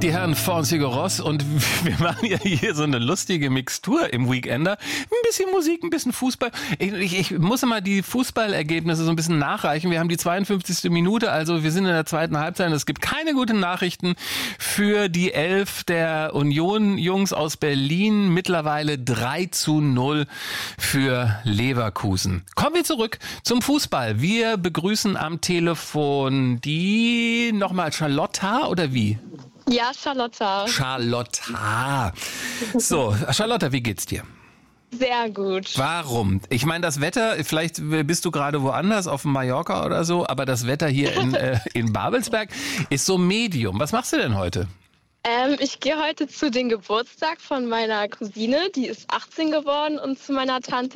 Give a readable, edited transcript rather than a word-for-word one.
Die Herren von Sigur Rós und wir machen ja hier so eine lustige Mixtur im Weekender. Ein bisschen Musik, ein bisschen Fußball. Ich muss immer die Fußballergebnisse so ein bisschen nachreichen. Wir haben die 52. Minute, also wir sind in der zweiten Halbzeit. Es gibt keine guten Nachrichten für die 11 der Union-Jungs aus Berlin. Mittlerweile 3:0 für Leverkusen. Kommen wir zurück zum Fußball. Wir begrüßen am Telefon die nochmal Charlotta oder wie? Ja, Charlotta. Charlotta. So, Charlotta, wie geht's dir? Sehr gut. Warum? Ich meine, das Wetter, vielleicht bist du gerade woanders, auf Mallorca oder so, aber das Wetter hier in Babelsberg ist so Medium. Was machst du denn heute? Ich gehe heute zu dem Geburtstag von meiner Cousine, die ist 18 geworden, und zu meiner Tante,